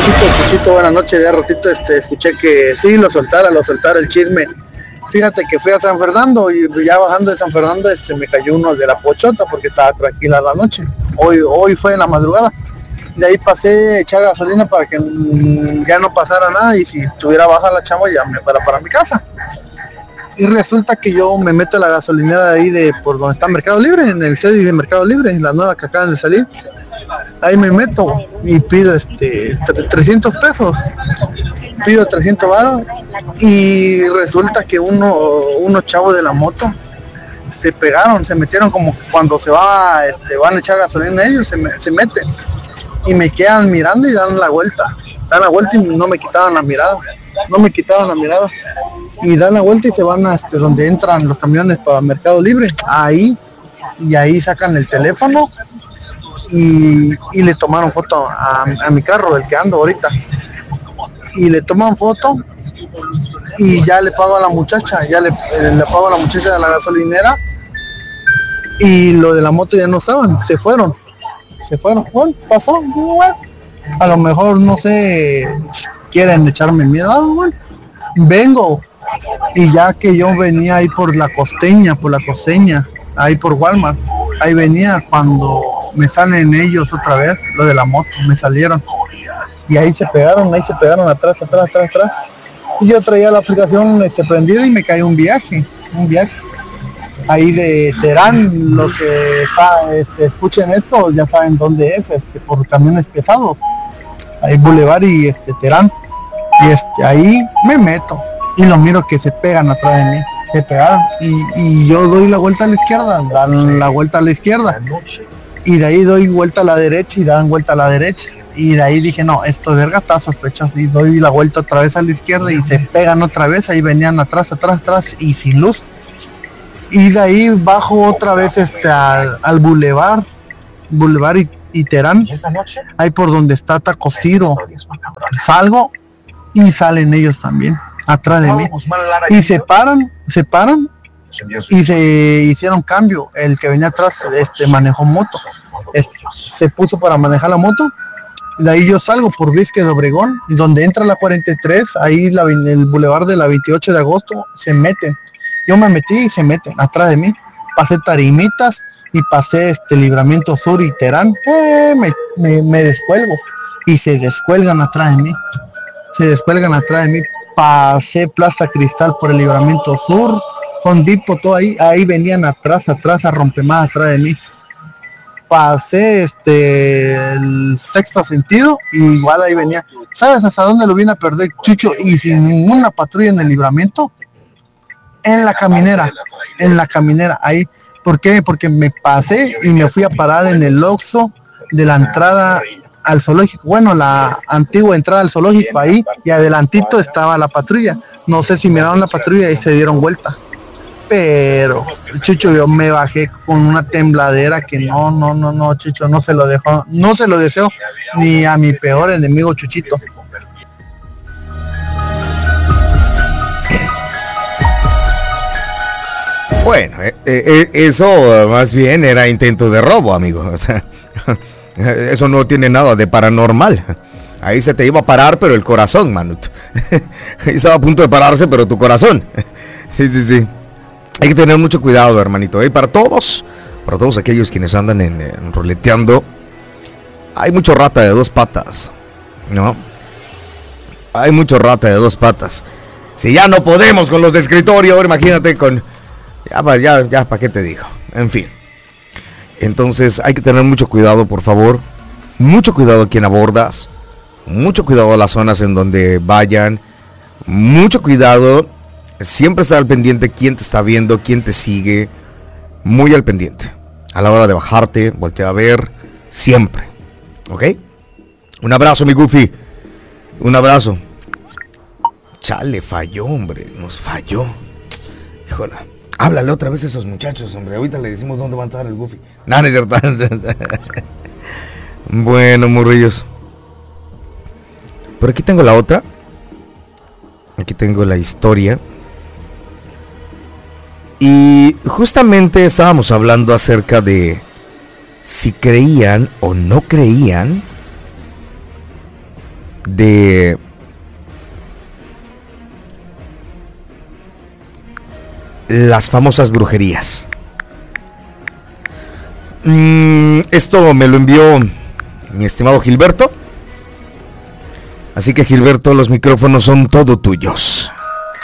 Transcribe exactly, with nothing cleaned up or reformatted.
Chuchito, Chuchito, buenas noches. De ratito este, escuché que sí, lo soltara, lo soltara el chisme. Fíjate que fui a San Fernando y ya bajando de San Fernando este, me cayó uno de la Pochota porque estaba tranquila la noche. Hoy, hoy fue en la madrugada. De ahí pasé, eché gasolina para que mmm, ya no pasara nada y si estuviera baja la chamba ya me fuera para mi casa. Y resulta que yo me meto a la gasolinera de ahí de por donde está Mercado Libre, en el C E D I de Mercado Libre, la nueva que acaban de salir. Ahí me meto y pido este trescientos pesos. Pido trescientos baros y resulta que uno, unos chavos de la moto se pegaron, se metieron como cuando se va, este, van a echar gasolina ellos, se, me, se meten y me quedan mirando y dan la vuelta, dan la vuelta y no me quitaban la mirada, no me quitaban la mirada y dan la vuelta y se van hasta donde entran los camiones para Mercado Libre, ahí, y ahí sacan el teléfono y, y le tomaron foto a, a mi carro, el que ando ahorita. Y le toman foto y ya le pago a la muchacha, ya le, le pago a la muchacha de la gasolinera y lo de la moto ya no estaban, se fueron, se fueron, bueno, pasó, bueno, a lo mejor no sé, quieren echarme miedo, ah, bueno, vengo y ya que yo venía ahí por la costeña, por la costeña, ahí por Walmart, ahí venía cuando me salen ellos otra vez, lo de la moto, me salieron. Y ahí se pegaron, ahí se pegaron atrás, atrás, atrás, atrás. Y yo traía la aplicación este, prendida y me cayó un viaje, un viaje. Ahí de Terán, los que este, escuchen esto ya saben dónde es, este, por camiones pesados. Ahí Boulevard y este, Terán. Y este, ahí me meto y los miro que se pegan atrás de mí, se pegaron. Y, y yo doy la vuelta a la izquierda, dan la vuelta a la izquierda. Y de ahí doy vuelta a la derecha y dan vuelta a la derecha. Y de ahí dije, no, esto de verga está sospechoso. Y doy la vuelta otra vez a la izquierda y se pegan otra vez. Ahí venían atrás, atrás, atrás y sin luz. Y de ahí bajo otra vez este al, al Boulevard, Boulevard y, y Terán. Ahí por donde está Tacosiro. Salgo y salen ellos también, atrás de mí. Y se paran, se paran y se hicieron cambio. El que venía atrás este manejó moto. Este, se puso para manejar la moto. De ahí yo salgo por Vizque de Obregón, donde entra la cuarenta y tres, ahí la, el bulevar de la veintiocho de agosto, se meten. Yo me metí y se meten atrás de mí. Pasé Tarimitas y pasé este Libramiento Sur y Terán. Eh, me, me, me descuelgo y se descuelgan atrás de mí. Se descuelgan atrás de mí. Pasé Plaza Cristal por el Libramiento Sur, con Dipo, todo ahí. Ahí venían atrás, atrás, a Rompemás atrás de mí. Pasé este el Sexto Sentido y igual ahí venía. ¿Sabes hasta dónde lo vine a perder, Chucho? Y sin ninguna patrulla en el Libramiento, en la caminera, en la caminera, ahí. ¿Por qué? Porque me pasé y me fui a parar en el Oxxo de la entrada al zoológico, bueno, la antigua entrada al zoológico, ahí, y adelantito estaba la patrulla. No sé si miraron la patrulla y se dieron vuelta. Pero, Chucho, yo me bajé con una tembladera que no, no, no, no, Chucho, no se lo dejó, no se lo deseo ni a mi peor enemigo, Chuchito. Bueno, eh, eh, eso más bien era intento de robo, amigo. O sea, eso no tiene nada de paranormal. Ahí se te iba a parar, pero el corazón, mano. Ahí estaba a punto de pararse, pero tu corazón. Sí, sí, sí. Hay que tener mucho cuidado, hermanito. Y para todos, para todos aquellos quienes andan en, en roleteando, hay mucho rata de dos patas, ¿no? Hay mucho rata de dos patas. Si ya no podemos con los de escritorio, ahora imagínate con... Ya, ya, ya, ¿para qué te digo? En fin. Entonces hay que tener mucho cuidado, por favor. Mucho cuidado a quien abordas. Mucho cuidado a las zonas en donde vayan. Mucho cuidado. Siempre estar al pendiente quién te está viendo, quién te sigue. Muy al pendiente. A la hora de bajarte, voltea a ver. Siempre. ¿Ok? Un abrazo, mi Goofy. Un abrazo. Chale, falló, hombre. Nos falló. Híjola. Háblale otra vez a esos muchachos, hombre. Ahorita le decimos dónde va a estar el Goofy. No, no es cierto. Bueno, morrillos. Por aquí tengo la otra. Aquí tengo la historia. Y justamente estábamos hablando acerca de si creían o no creían de las famosas brujerías. Mm, esto me lo envió mi estimado Gilberto. Así que Gilberto, los micrófonos son todo tuyos.